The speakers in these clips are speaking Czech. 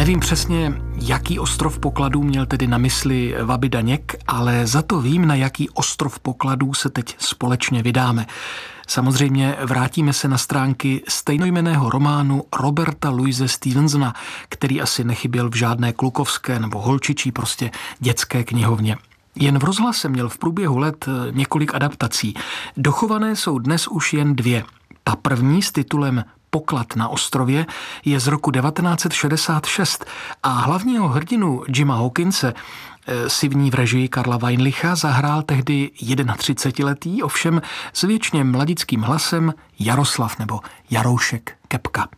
Nevím přesně, jaký ostrov pokladů měl tedy na mysli Wabi Daněk, ale za to vím, na jaký ostrov pokladů se teď společně vydáme. Samozřejmě vrátíme se na stránky stejnojmenného románu Roberta Louise Stevensona, který asi nechyběl v žádné klukovské nebo holčičí, prostě dětské knihovně. Jen v rozhlase měl v průběhu let několik adaptací. Dochované jsou dnes už jen 2. Ta první s titulem Poklad na ostrově je z roku 1966 a hlavního hrdinu Jima Hawkinse si v ní v režii Karla Weinlicha zahrál tehdy 31letý, ovšem s věčně mladickým hlasem Jaroslav nebo Jaroušek Kepka.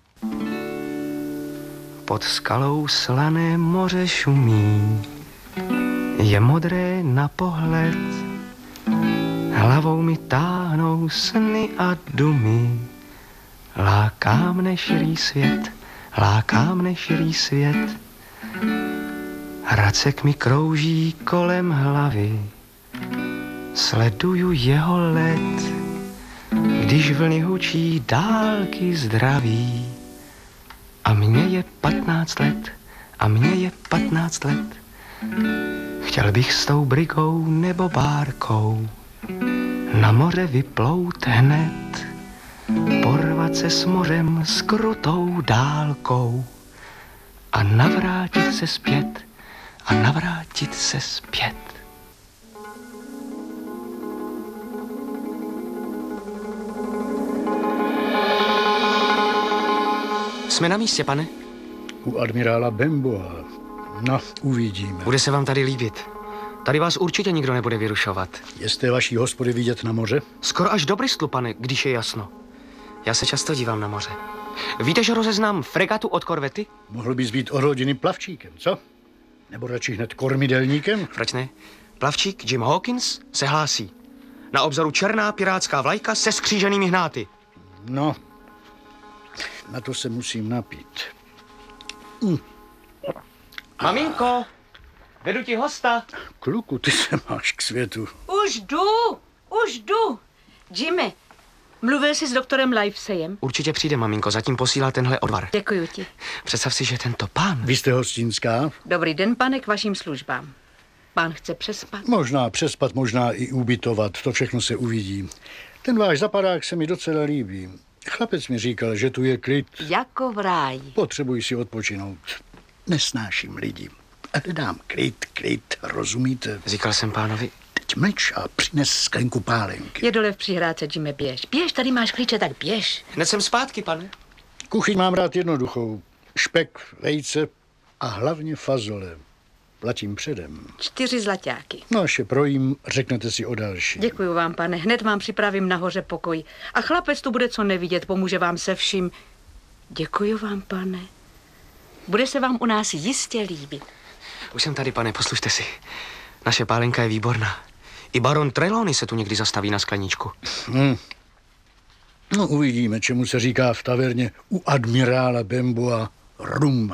Pod skalou slané moře šumí, je modré na pohled, hlavou mi táhnou sny a dumy. Láká mne širý svět, Racek mi krouží kolem hlavy, sleduju jeho let, když vlny hučí dálky zdraví. A mně je 15 let, chtěl bych s tou brigou nebo bárkou na moře vyplout hned, porvat se s mořem s krutou dálkou a navrátit se zpět. Jsme na místě, pane? U admirála Benboa. No, uvidíme. Bude se vám tady líbit. Tady vás určitě nikdo nebude vyrušovat. Je z té vaší hospody vidět na moře? Skoro až do Bristolu, pane, když je jasno. Já se často dívám na moře. Víte, že rozeznám fregatu od korvety? Mohl bys být od hodiny plavčíkem, co? Nebo radši hned kormidelníkem? Proč ne? Plavčík Jim Hawkins se hlásí. Na obzoru černá pirátská vlajka se skříženými hnáty. No, na to se musím napít. Maminko, vedu ti hosta. Kluku, ty se máš k světu. Už jdu. Jimmy, mluvil jsi s doktorem Liveseyem? Určitě přijde, maminko, zatím posílá tenhle odvar. Děkuju ti. Představ si, že tento pán... Vy jste hostinská? Dobrý den, pane, k vašim službám. Pán chce přespat? Možná přespat, možná i ubytovat, to všechno se uvidí. Ten váš zapadák se mi docela líbí. Chlapec mi říkal, že tu je klid. Jako v ráji. Potřebuji si odpočinout. Nesnáším lidi. Ale dám klid, rozumíte? Říkal jsem pánovi... Teď mlč a přines sklenku pálenky. Je dole v přihrádce, Jimmy, běž. Běž, tady máš klíče, tak běž. Hned jsem zpátky, pane. Kuchyň mám rád jednoduchou. Špek, vejce a hlavně fazole. Platím předem. 4 zlaťáky. No, až je projím, řeknete si o další. Děkuju vám, pane. Hned vám připravím nahoře pokoj. A chlapec tu bude co nevidět, pomůže vám se vším. Děkuju vám, pane. Bude se vám u nás jistě líbit. Už jsem tady, pane, poslušte si. Naše pálenka je výborná. I baron Trelawney se tu někdy zastaví na skleničku. No, uvidíme, čemu se říká v taverně u admirála Benboa rum.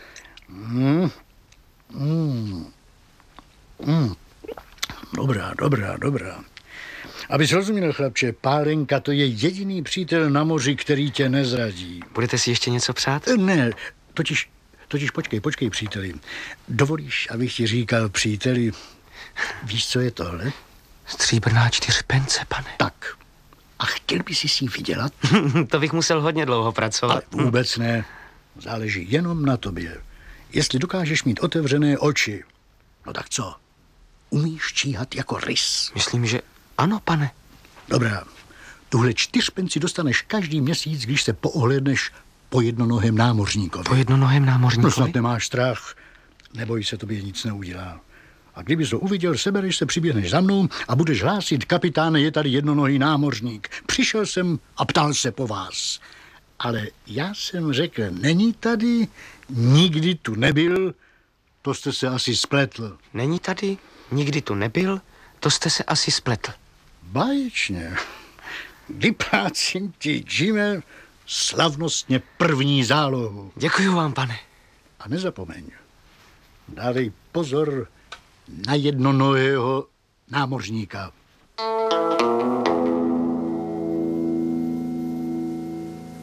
Dobrá. Abys rozuměl, chlapče, pálenka to je jediný přítel na moři, který tě nezradí. Budete si ještě něco přát? Ne, totiž počkej, příteli. Dovolíš, abych ti říkal, příteli, víš, co je tohle? Stříbrná 4 pence, pane. Tak. A chtěl bys si ji vydělat? To bych musel hodně dlouho pracovat. Ale vůbec ne. Záleží jenom na tobě. Jestli dokážeš mít otevřené oči, no tak co? Umíš číhat jako rys? Myslím, že ano, pane. Dobrá. Tuhle 4 penci dostaneš každý měsíc, když se poohlédneš po jednonohém námořníkovi. Po jednonohém námořníkovi? No snad nemáš strach. Neboj se, tobě nic neudělá. A kdyby to uviděl, sebereš se, přiběhneš za mnou a budeš hlásit: kapitáne, je tady jednonohý námořník. Přišel jsem a ptal se po vás. Ale já jsem řekl, není tady, nikdy tu nebyl, to jste se asi spletl. Není tady, nikdy tu nebyl, to jste se asi spletl. Báječně. Vyplácím ti, Jimmy, slavnostně 1. zálohu. Děkuju vám, pane. A nezapomeň, dávej pozor na jednonohého námořníka.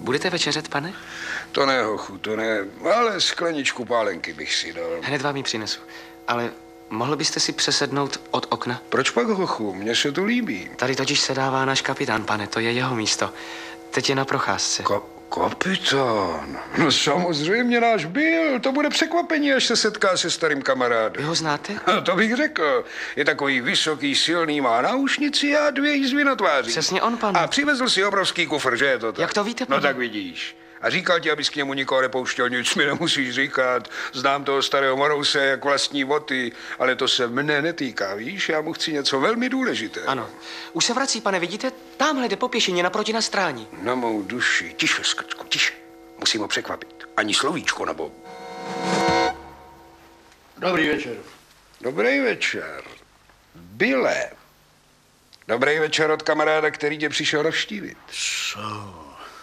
Budete večeřet, pane? To ne, hochu, to ne, ale skleničku pálenky bych si dal. Hned vám ji přinesu. Ale mohl byste si přesednout od okna? Proč pak, hochu? Mně se to líbí. Tady totiž sedává náš kapitán, pane, to je jeho místo. Teď je na procházce. Kapitán? No samozřejmě náš byl. To bude překvapení, až se setká se starým kamarádem. Vy ho znáte? No, to bych řekl. Je takový vysoký, silný, má náušnici a 2 jízvy na tváři. Přesně on, pane. A přivezl si obrovský kufr, že je to tak? Jak to víte, pane? No tak vidíš. A říkal ti, abys k němu nikoho nepouštěl, nic mi nemusíš říkat. Znám toho starého Morouse jak vlastní boty, ale to se mne netýká, víš? Já mu chci něco velmi důležitého. Ano. Už se vrací, pane, vidíte? Tamhle jde po pěšině naproti na stráni. Na mou duši. Tiše, Skrčku, tiše. Musím ho překvapit. Ani slovíčko, nebo... Dobrý večer. Dobrý večer. Byle. Dobrý večer od kamaráda, který tě přišel navštívit. Co?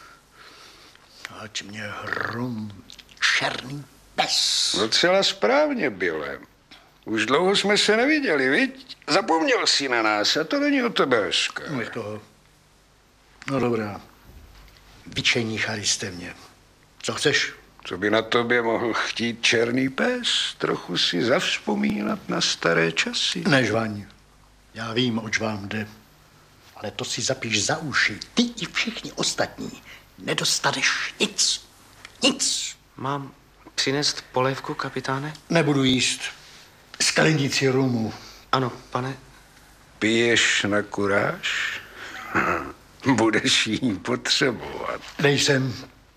Ať mě hrom černý pes. Docela správně, Byle. Už dlouho jsme se neviděli, viď? Zapomněl jsi na nás a to není o tebe hezké. No je toho. No dobrá. Vyčeníchali jste mě. Co chceš? Co by na tobě mohl chtít černý pes? Trochu si zavzpomínat na staré časy. Nežvaň. Já vím, oč vám jde. Ale to si zapíš za uši. Ty i všichni ostatní. Nedostaneš nic. Nic. Mám přinést polévku, kapitáne? Nebudu jíst. Sklenici rumu. Ano, pane. Piješ na kuráž? Budeš jí potřebovat. Nejsem.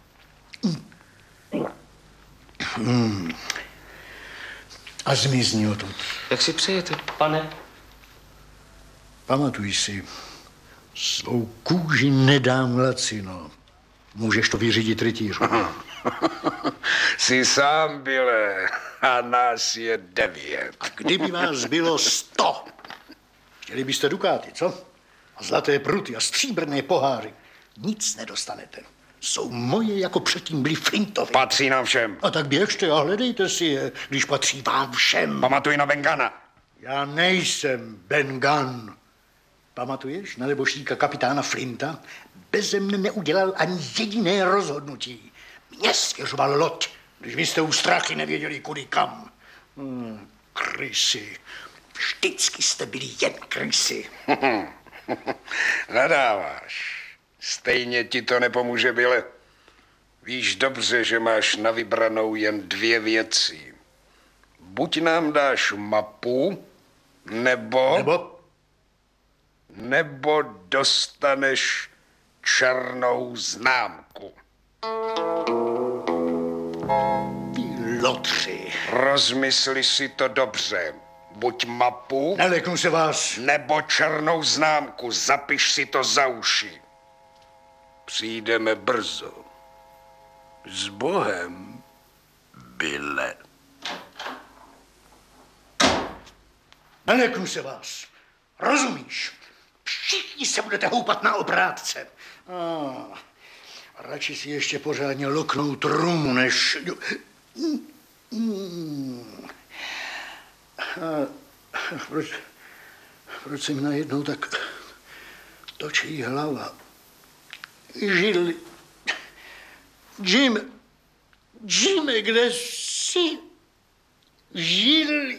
A zmizni odtud. Jak si přejete, pane? Pamatuj si, svou kůži nedám lacino. Můžeš to vyřídit rytířů. Jsi sám, Byle, a nás je 9. A kdyby vás bylo 100, chtěli byste dukáty, co? A zlaté pruty a stříbrné poháry. Nic nedostanete. Jsou moje, jako předtím byly Flintovi. Patří nám všem. A tak běžte a hledejte si je, když patří vám všem. Pamatuj na Bengana. Já nejsem Ben Gunn. Pamatuješ na neboštíka kapitána Flinta? Beze mne neudělal ani jediné rozhodnutí. Mně svěřoval loď, když vy jste u strachy nevěděli kudy kam. Krysy. Vždycky jste byli jen krysy. Nadáváš. Stejně ti to nepomůže, Byle. Víš dobře, že máš na vybranou jen 2 věci. Buď nám dáš mapu, nebo dostaneš černou známku. Ty lotři. Rozmysli si to dobře. Buď mapu, Neleknu se vás. nebo černou známku. Zapiš si to za uši. Přijdeme brzo. S Bohem, Byle. Neleknu se vás. Rozumíš? Všichni se budete houpat na obrátce. Radši si ještě pořádně loknout rumu, než... Proč se mi najednou tak točí hlava? Žili. Jim, kde jsi? Žili.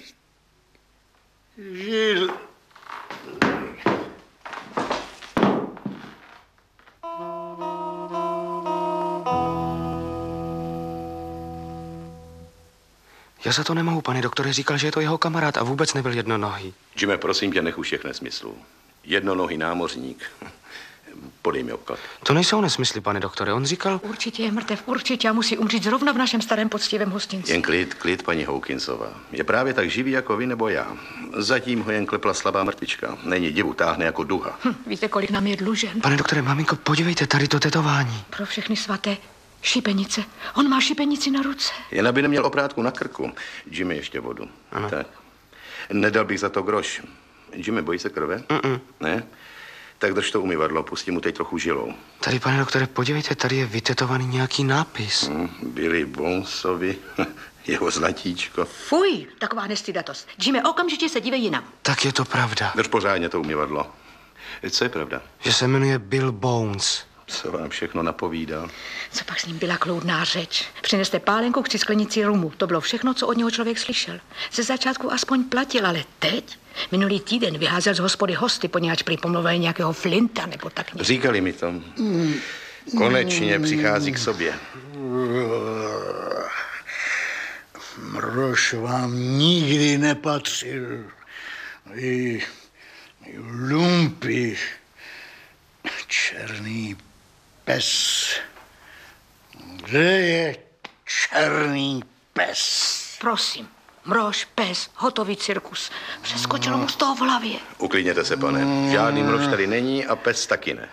Já za to nemohu, pane doktore. Říkal, že je to jeho kamarád a vůbec nebyl jednonohý. Jimmy, prosím tě, nech už všech nesmyslů. Jednonohý námořník. Podej mi obklad. To nejsou nesmysly, pane doktore. On říkal... Určitě je mrtev, určitě a musí umřít zrovna v našem starém poctivém hostinci. Jen klid, paní Hawkinsová. Je právě tak živý jako vy nebo já. Zatím ho jen klepla slabá mrtvička. Není divu, táhne jako duha. Víte, kolik nám je dlužen? Pane doktore, maminko, podívejte, tady to tetování. Pro všechny svaté. Šipenice. On má šipenici na ruce. Jen aby neměl oprátku na krku. Jimmy, ještě vodu. Ano. Tak. Nedal bych za to groš. Jimmy, bojí se krve? Ne? Tak drž to umyvadlo, pustím mu teď trochu žilou. Tady, pane doktore, podívejte, tady je vytetovaný nějaký nápis. Billy Bonesovi, jeho zlatíčko. Fuj, taková nestydatost. Jimmy, okamžitě se dívej jinam. Tak je to pravda. Drž pořádně to umyvadlo. Co je pravda? Že se jmenuje Bill Bones. Co vám všechno napovídal? Co pak s ním byla kloudná řeč? Přineste pálenku, chci sklenici rumu. To bylo všechno, co od něho člověk slyšel. Ze začátku aspoň platil, ale teď? Minulý týden vyházel z hospody hosty, poněvadž prý pomluvili nějakého Flinta nebo tak něco. Říkali mi to. Konečně přichází k sobě. Mrož vám nikdy nepatřil. Vy lumpy, černý pes. Kde je černý pes? Prosím, Mrož, pes, hotový cirkus. Přeskočilo mu z toho v hlavě. Uklidněte se, pane. Žádný mrož tady není a pes taky ne.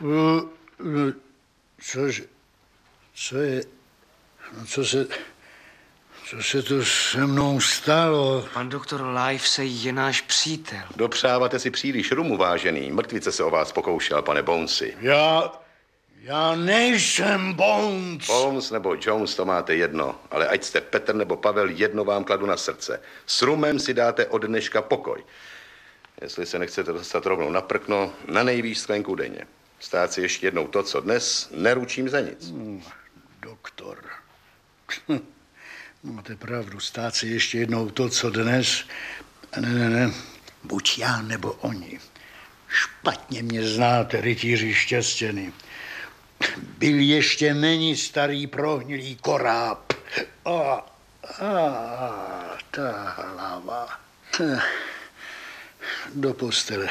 Co se to se mnou stalo? Pan doktor Livesey je náš přítel. Dopřáváte si příliš rumu, vážený. Mrtvice se o vás pokoušel, pane Bonesi. Já nejsem Bones. Holmes nebo Jones, to máte jedno, ale ať jste Petr nebo Pavel, jedno vám kladu na srdce. S rumem si dáte od dneška pokoj. Jestli se nechcete dostat rovnou na prkno, na nejvýš sklenku denně. Stát si ještě jednou to, co dnes, neručím za nic. Doktor. Máte pravdu, stát si ještě jednou to, co dnes. Ne. Buď já, nebo oni. Špatně mě znáte, rytíři štěstěny. Byl ještě není starý prohnilý koráb. Ta hlava. Do postele.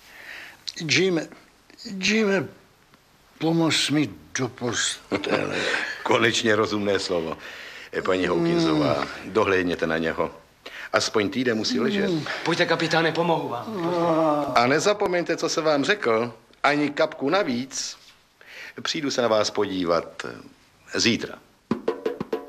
Jime, pomoz mi do postele. Konečně rozumné slovo. Paní Hawkinsová, dohlédněte na něho. Aspoň týden musí ležet. Pojďte, kapitáne, pomohu vám. A nezapomeňte, co jsem vám řekl. Ani kapku navíc. Přijdu se na vás podívat zítra.